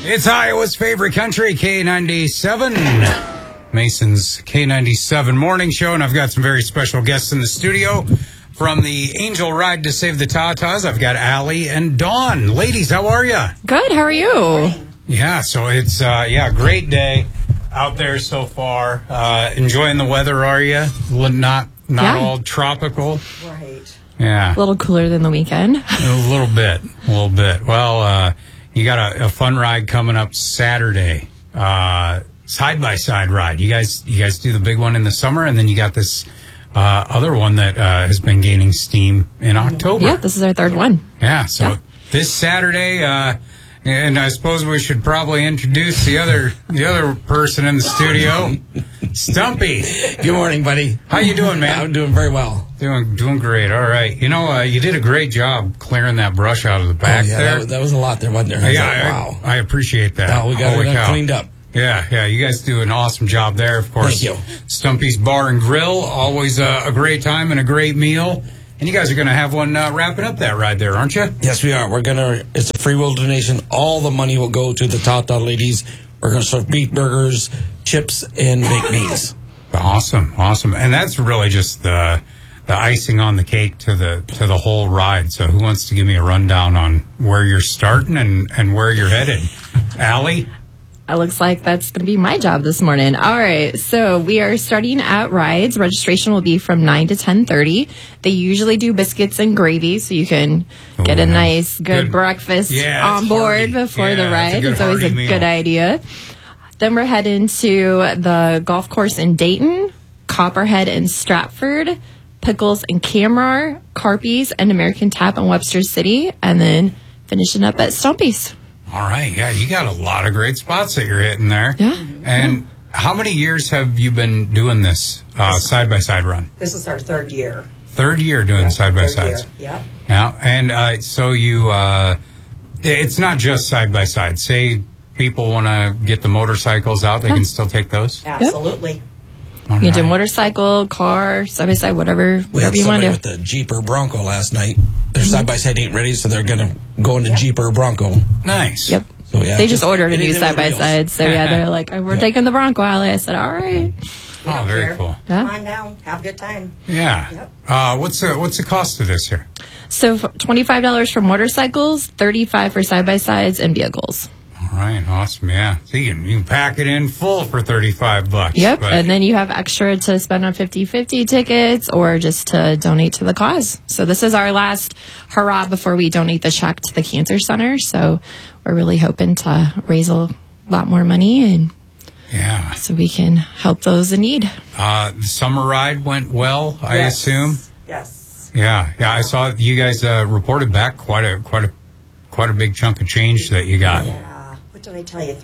It's Iowa's favorite country, K97. Mason's K97 morning show, and I've got some very special guests in the studio. From the Angel Ride to Save the Tatas, I've got Allie and Dawn. Ladies, how are you? Good, how are you? Yeah, so it's, great day out there so far. Enjoying the weather, are you? Not all tropical. Right. Yeah. A little cooler than the weekend. A little bit. Well, you got a fun ride coming up Saturday. Side-by-side ride. You guys do the big one in the summer, and then you got this other one that has been gaining steam in October. Yeah, this is our third one. Yeah, so this Saturday, and I suppose we should probably introduce the other person in the studio, Stumpy. Good morning, buddy. How you doing, man? I'm doing very well. Doing great. All right. You know, you did a great job clearing that brush out of the back there. That was a lot there, wasn't there? Wow. I appreciate that. Wow, we got it cleaned up. Yeah. You guys do an awesome job there, of course. Thank you. Stumpy's Bar and Grill, always a great time and a great meal. And you guys are going to have one wrapping up that ride there, aren't you? Yes, we are. It's a free will donation. All the money will go to the Tata ladies. We're going to serve beef burgers, chips, and baked beans. Awesome. And that's really just the icing on the cake to the whole ride. So who wants to give me a rundown on where you're starting and where you're headed? Allie? It looks like that's going to be my job this morning. All right, so we are starting at rides. Registration will be from 9 to 10:30. They usually do biscuits and gravy, so you can get a nice, good breakfast on board before the ride. It's always a good idea. Then we're heading to the golf course in Dayton, Copperhead and Stratford, Pickles and Camrar, Carpies and American Tap in Webster City, and then finishing up at Stumpy's. All right. Yeah, you got a lot of great spots that you're hitting there. Yeah. And how many years have you been doing this side-by-side run? This is our third year. Third year doing side-by-sides. Yeah. Yeah. And so you, it's not just side-by-side. Say people want to get the motorcycles out, they can still take those? Absolutely. You can do motorcycle, car, side-by-side, whatever you want to do. With the Jeeper Bronco last night. Their side-by-side ain't ready, so they're going to go into Jeeper Bronco. Nice. Yep. So, they just ordered a new side-by-side. So, they're like, we're taking the Bronco, Allie. I said, all right. Oh, very cool. Come on down. Have a good time. Yeah. Yep. What's the cost of this here? So, $25 for motorcycles, $35 for side-by-sides and vehicles. All right, awesome, yeah. So you can pack it in full for $35. Yep, and then you have extra to spend on 50/50 tickets or just to donate to the cause. So this is our last hurrah before we donate the check to the Cancer Center. So we're really hoping to raise a lot more money and so we can help those in need. The summer ride went well, I assume. Yes. Yeah. I saw you guys reported back quite a big chunk of change that you got. Yeah. What did I tell you?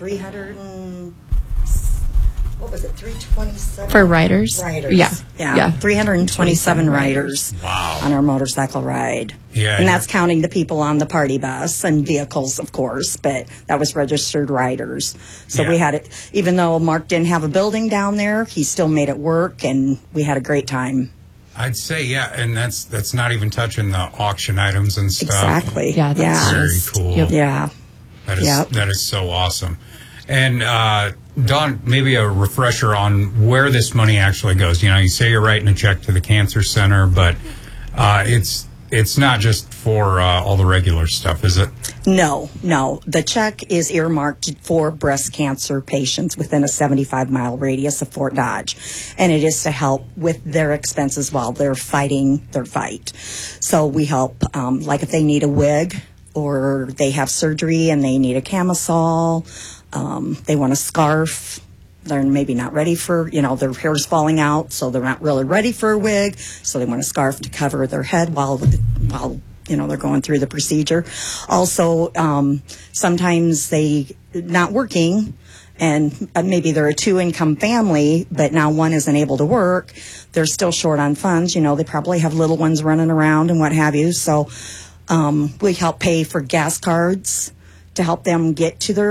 327 for riders. Yeah. 327 riders. Wow. On our motorcycle ride. Yeah. And that's counting the people on the party bus and vehicles, of course, but that was registered riders. So we had it, even though Mark didn't have a building down there, he still made it work, and we had a great time. I'd say, and that's not even touching the auction items and stuff. Exactly. Yeah, that's very cool. Yep. Yeah. That is so awesome. And Dawn, maybe a refresher on where this money actually goes. You know, you say you're writing a check to the Cancer Center, but it's not just for all the regular stuff, is it? No. The check is earmarked for breast cancer patients within a 75-mile radius of Fort Dodge, and it is to help with their expenses while they're fighting their fight. So we help, like if they need a wig, or they have surgery and they need a camisole, they want a scarf, they're maybe not ready for, their hair's falling out, so they're not really ready for a wig, so they want a scarf to cover their head while they're going through the procedure. Also, sometimes they not working, and maybe they're a two-income family, but now one isn't able to work. They're still short on funds. They probably have little ones running around and what have you, so we help pay for gas cards to help them get to their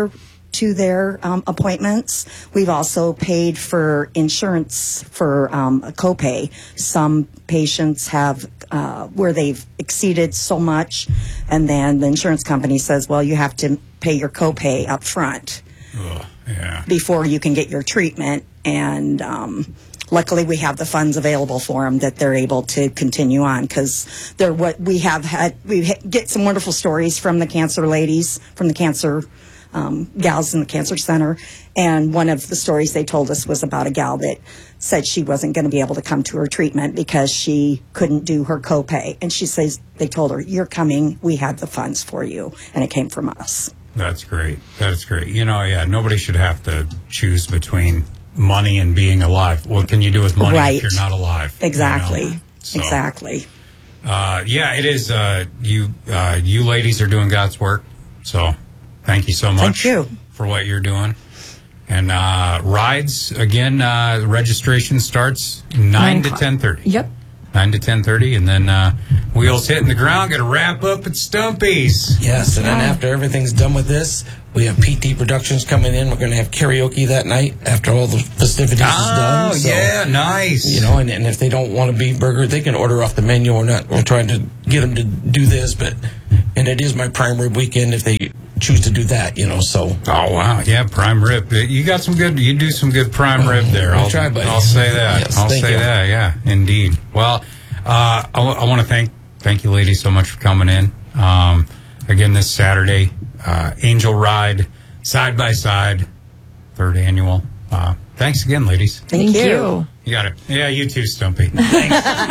to their appointments. We've also paid for insurance for a copay. Some patients have where they've exceeded so much, and then the insurance company says, well, you have to pay your copay up front before you can get your treatment. And luckily, we have the funds available for them that they're able to continue on, because they're what we get some wonderful stories from the cancer ladies, from the cancer gals in the cancer center. And one of the stories they told us was about a gal that said she wasn't going to be able to come to her treatment because she couldn't do her copay. And she says, they told her, you're coming, we have the funds for you. And it came from us. That's great. That's great. You know, nobody should have to choose between money and being alive. What can you do with money if you're not alive? Exactly. You know? So, exactly. It is. You ladies are doing God's work. So thank you so much for what you're doing. And rides, again, registration starts 9 to 10:30. Yep. 9 to 10:30, and then wheels hitting the ground. Got to wrap up at Stumpy's. Yes, and then after everything's done with this, we have PT Productions coming in. We're going to have karaoke that night after all the festivities is done. Oh, so, yeah, nice. You know, and if they don't want a beef burger, they can order off the menu. We're trying to get them to do this, and it is my prime rib weekend if they choose to do that, you know, so. Oh, wow. Yeah, prime rib. You got some good, you do some good prime rib there. I'll try, buddy. I'll say that. Yes, I'll say you. that, yeah, indeed. Well, I want to thank you ladies so much for coming in. Again, this Saturday, Angel Ride, Side by Side, 3rd annual. Thanks again, ladies. Thank you. You got it. Yeah, you too, Stumpy. Thanks.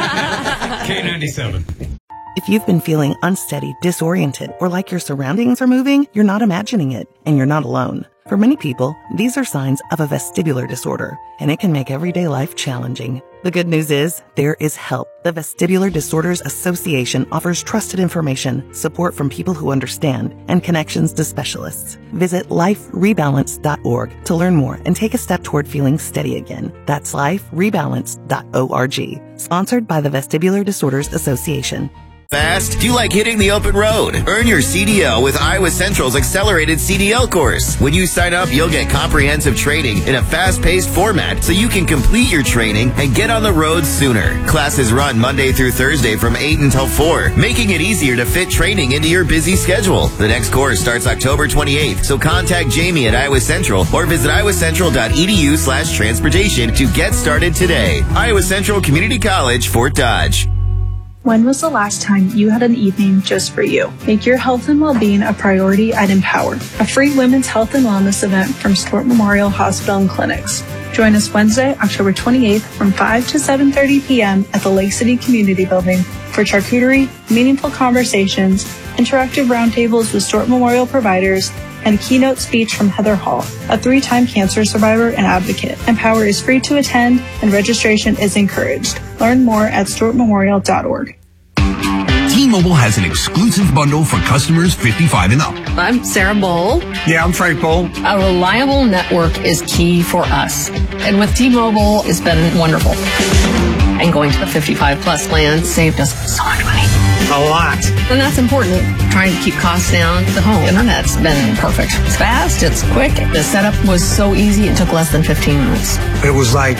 K97. If you've been feeling unsteady, disoriented, or like your surroundings are moving, you're not imagining it, and you're not alone. For many people, these are signs of a vestibular disorder, and it can make everyday life challenging. The good news is, there is help. The Vestibular Disorders Association offers trusted information, support from people who understand, and connections to specialists. Visit liferebalance.org to learn more and take a step toward feeling steady again. That's liferebalance.org. Sponsored by the Vestibular Disorders Association. Fast? Do you like hitting the open road? Earn your CDL with Iowa Central's accelerated CDL course. When you sign up, you'll get comprehensive training in a fast-paced format so you can complete your training and get on the road sooner. Classes run Monday through Thursday from 8 until 4, making it easier to fit training into your busy schedule. The next course starts October 28th, so contact Jamie at Iowa Central or visit iowacentral.edu/transportation to get started today. Iowa Central Community College, Fort Dodge. When was the last time you had an evening just for you? Make your health and well-being a priority at Empower, a free women's health and wellness event from Stewart Memorial Hospital and Clinics. Join us Wednesday, October 28th from 5 to 7:30 p.m. at the Lake City Community Building for charcuterie, meaningful conversations, interactive roundtables with Stewart Memorial providers, and a keynote speech from Heather Hall, a 3-time cancer survivor and advocate. Empower is free to attend and registration is encouraged. Learn more at stewartmemorial.org. T-Mobile has an exclusive bundle for customers 55 and up. I'm Sarah Bowl. Yeah, I'm Frank Bowl. A reliable network is key for us. And with T-Mobile, it's been wonderful. And going to the 55 plus plan saved us so much money. A lot. And that's important. Trying to keep costs down. The home internet's been perfect. It's fast, it's quick. The setup was so easy, it took less than 15 minutes. It was like,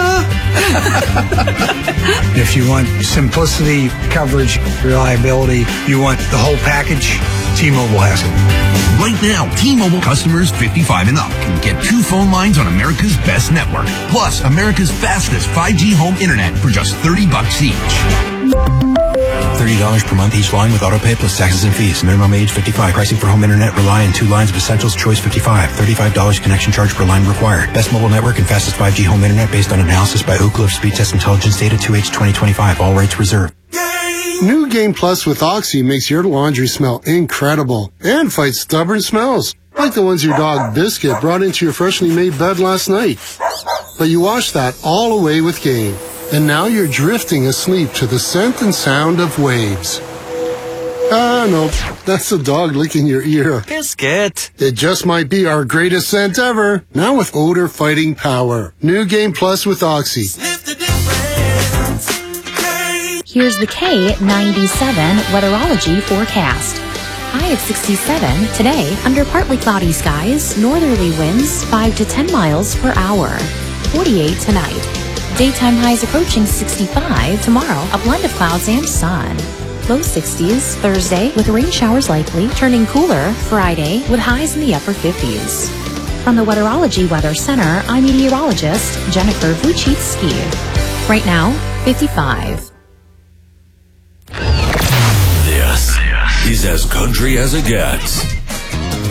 If you want simplicity, coverage, reliability, you want the whole package, T-Mobile has it. Right now, T-Mobile customers 55 and up can get 2 phone lines on America's best network, plus America's fastest 5G home internet for just $30 each. $30 per month each line with autopay plus taxes and fees. Minimum age 55. Pricing for home internet rely on 2 lines of Essentials Choice 55. $35 connection charge per line required. Best mobile network and fastest 5G home internet based on analysis by Ookla of Speed Test Intelligence data 2H 2025. All rates reserved. New Game Plus with Oxy makes your laundry smell incredible and fights stubborn smells, like the ones your dog Biscuit brought into your freshly made bed last night. But you wash that all away with Game, and now you're drifting asleep to the scent and sound of waves. Ah, no, that's the dog licking your ear. Biscuit. It just might be our greatest scent ever, now with odor fighting power. New Game Plus with Oxy. Here's the K97 weatherology forecast. high of 67. Today, under partly cloudy skies, northerly winds 5 to 10 miles per hour. 48 tonight. Daytime highs approaching 65. Tomorrow, a blend of clouds and sun. Low 60s Thursday with rain showers likely, turning cooler Friday with highs in the upper 50s. From the Weatherology Weather Center, I'm meteorologist Jennifer Vuchitsky. Right now, 55. This is as country as it gets.